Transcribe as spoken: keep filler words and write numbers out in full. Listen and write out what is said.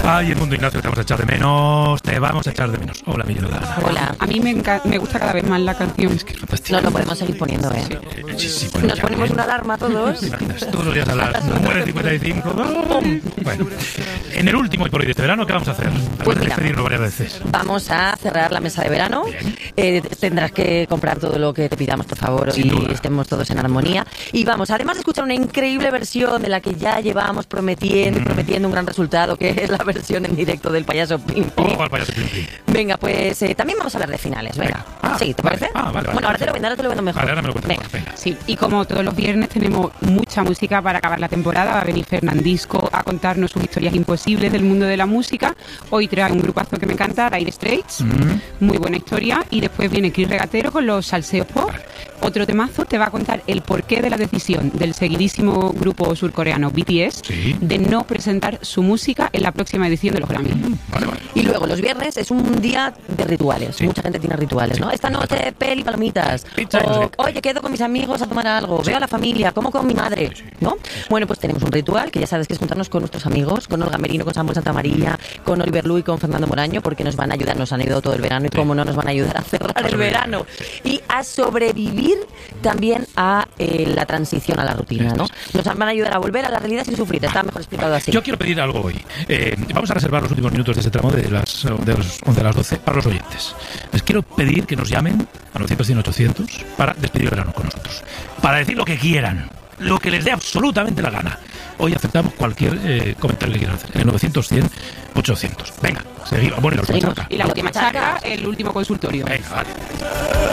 Ay, Edmundo Ignacio, te vamos a echar de menos. Te vamos a echar de menos. Hola, Miguel Odar. Hola. A mí me, enca- me gusta cada vez más la canción. Es que es fantástico. No lo podemos seguir poniendo, ¿eh? Sí, sí, bueno, Nos ya, ponemos ¿eh? una alarma todos. ¿Te imaginas? Todos los días a las nueve cincuenta y cinco. Bueno, en el último y por hoy de este verano, ¿qué vamos a hacer? Después Pues de mira, despedirnos varias veces. Vamos a cerrar la mesa de verano. Eh, tendrás que comprar todo lo que te pidamos, por favor, Sin y duda. estemos todos en armonía. Y vamos, además de escuchar una increíble versión de la que ya llevamos prometiendo y prometiendo un gran resultado, que es la versión en directo del payaso Pim Pim. Oh, al payaso Pim Pim. Venga, pues eh, también vamos a hablar de finales. Venga, Venga. Ah, sí, ¿te vale. parece? Ah, vale, vale. Bueno, ahora te lo vendo, ahora te lo vendo mejor. Vale, ahora me lo cuentas Venga. mejor, venga. Sí, y como todos los viernes tenemos mucha música para acabar la temporada, va a venir Fernandisco a contarnos sus historias imposibles del mundo de la música. Hoy trae un grupazo que me encanta, Dire Straits, Mm. muy buena historia. Y después viene Chris Regatero con los salseos pop. Vale. Otro temazo te va a contar el porqué de la decisión del seguidísimo grupo surcoreano B T S Sí. de no presentar su música en la próxima edición de los Grammy. Vale, vale. Y luego, los viernes es un día de rituales. Sí. Mucha gente tiene rituales, ¿no? Sí. Esta noche, peli, palomitas. Pizza y no sé O, qué. oye, quedo con mis amigos a tomar algo. Veo a la familia, como con mi madre, ¿no? Bueno, pues tenemos un ritual que ya sabes que es juntarnos con nuestros amigos, con Olga Merino, con Samuel Santamaría, con Oliver Lu y con Fernando Moraño, porque nos van a ayudar, nos han ayudado todo el verano y cómo no nos van a ayudar a cerrar el sobrevivir. verano. Y a sobrevivir también a eh, la transición a la rutina, ¿no? Nos van a ayudar a volver a la realidad sin sufrir. Está mejor explicado así. Yo quiero pedir algo hoy. Eh, vamos a reservar los últimos minutos de ese tramo de las, de las once a las doce para los oyentes. Les quiero pedir que nos llamen a novecientos cien ochocientos para despedir el verano con nosotros. Para decir lo que quieran, lo que les dé absolutamente la gana. Hoy aceptamos cualquier eh, comentario que quieran hacer. En el novecientos cien ochocientos. Venga, seguimos. Bueno, y la última Seguimos. charla. Y la última charla, el último consultorio. Venga, vale.